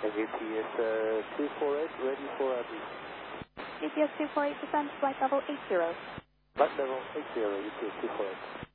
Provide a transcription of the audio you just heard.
ATS 248, ready for RB. ATS 248, descend flight level 80. Flight level 80, ATS 248.